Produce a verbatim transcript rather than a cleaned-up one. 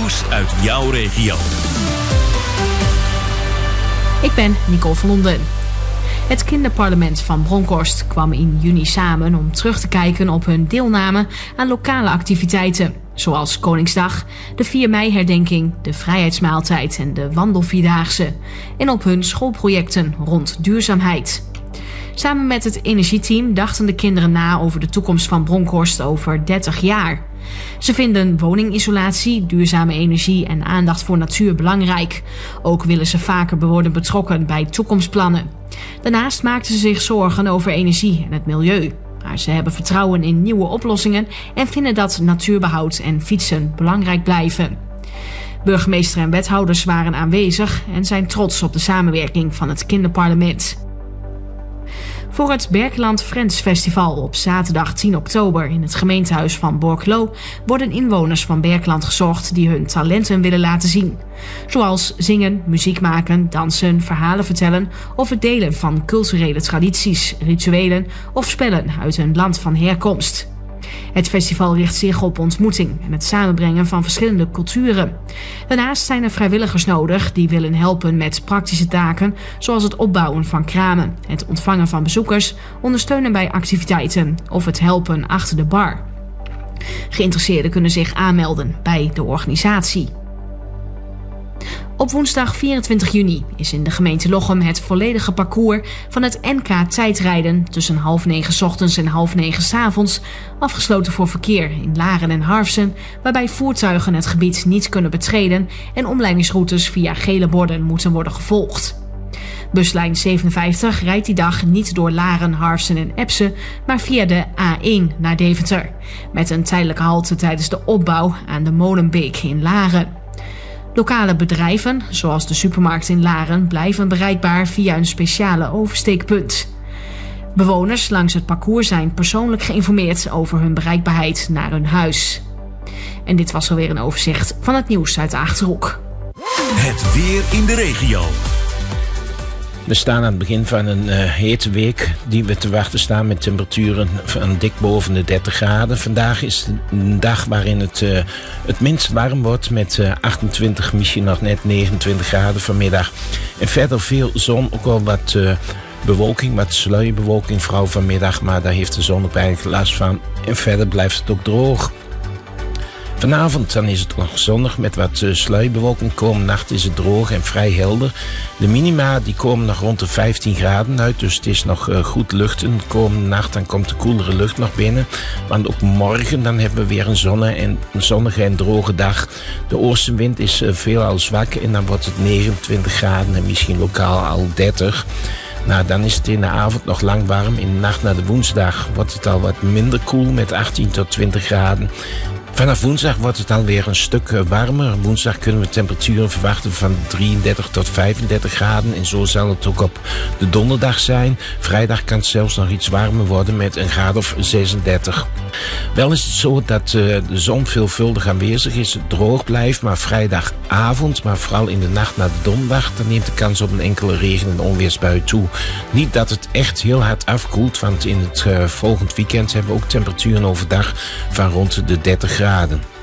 nieuws uit jouw regio. Ik ben Nicole van Londen. Het kinderparlement van Bronkhorst kwam in juni samen om terug te kijken op hun deelname aan lokale activiteiten. Zoals Koningsdag, de vier mei-herdenking, de Vrijheidsmaaltijd en de Wandelvierdaagse. En op hun schoolprojecten rond duurzaamheid. Samen met het energieteam dachten de kinderen na over de toekomst van Bronkhorst over dertig jaar. Ze vinden woningisolatie, duurzame energie en aandacht voor natuur belangrijk. Ook willen ze vaker worden betrokken bij toekomstplannen. Daarnaast maakten ze zich zorgen over energie en het milieu. Maar ze hebben vertrouwen in nieuwe oplossingen en vinden dat natuurbehoud en fietsen belangrijk blijven. Burgemeester en wethouders waren aanwezig en zijn trots op de samenwerking van het kinderparlement. Voor het Berkeland Friends Festival op zaterdag tien oktober in het gemeentehuis van Borculo worden inwoners van Berkeland gezocht die hun talenten willen laten zien. Zoals zingen, muziek maken, dansen, verhalen vertellen of het delen van culturele tradities, rituelen of spellen uit hun land van herkomst. Het festival richt zich op ontmoeting en het samenbrengen van verschillende culturen. Daarnaast zijn er vrijwilligers nodig die willen helpen met praktische taken zoals het opbouwen van kramen, het ontvangen van bezoekers, ondersteunen bij activiteiten of het helpen achter de bar. Geïnteresseerden kunnen zich aanmelden bij de organisatie. Op woensdag vierentwintig juni is in de gemeente Lochem het volledige parcours van het N K tijdrijden tussen half negen 's ochtends en half negen 's avonds afgesloten voor verkeer in Laren en Harfsen, waarbij voertuigen het gebied niet kunnen betreden en omleidingsroutes via gele borden moeten worden gevolgd. Buslijn zevenenvijftig rijdt die dag niet door Laren, Harfsen en Epse, maar via de A één naar Deventer, met een tijdelijke halte tijdens de opbouw aan de Molenbeek in Laren. Lokale bedrijven, zoals de supermarkt in Laren, blijven bereikbaar via een speciale oversteekpunt. Bewoners langs het parcours zijn persoonlijk geïnformeerd over hun bereikbaarheid naar hun huis. En dit was alweer een overzicht van het nieuws uit de Achterhoek. Het weer in de regio. We staan aan het begin van een uh, hete week die we te wachten staan met temperaturen van dik boven de dertig graden. Vandaag is een dag waarin het, uh, het minst warm wordt met uh, achtentwintig, misschien nog net negenentwintig graden vanmiddag. En verder veel zon, ook wel wat uh, bewolking, wat sluierbewolking vooral vanmiddag. Maar daar heeft de zon ook eigenlijk last van. En verder blijft het ook droog. Vanavond dan is het nog zonnig met wat uh, sluierbewolking. Komende nacht is het droog en vrij helder. De minima die komen nog rond de vijftien graden uit. Dus het is nog uh, goed luchten. Komende nacht dan komt de koelere lucht nog binnen. Want ook morgen dan hebben we weer een, zonne en, een zonnige en droge dag. De oostenwind is uh, veelal zwak. En dan wordt het negenentwintig graden en misschien lokaal al dertig. Nou, dan is het in de avond nog lang warm. In de nacht naar de woensdag wordt het al wat minder koel met achttien tot twintig graden. Vanaf woensdag wordt het alweer een stuk warmer. Woensdag kunnen we temperaturen verwachten van drieëndertig tot vijfendertig graden. En zo zal het ook op de donderdag zijn. Vrijdag kan het zelfs nog iets warmer worden met een graad of zesendertig. Wel is het zo dat uh, de zon veelvuldig aanwezig is, het droog blijft. Maar vrijdagavond, maar vooral in de nacht naar de donderdag, dan neemt de kans op een enkele regen- en onweersbui toe. Niet dat het echt heel hard afkoelt, want in het uh, volgend weekend hebben we ook temperaturen overdag van rond de dertig graden.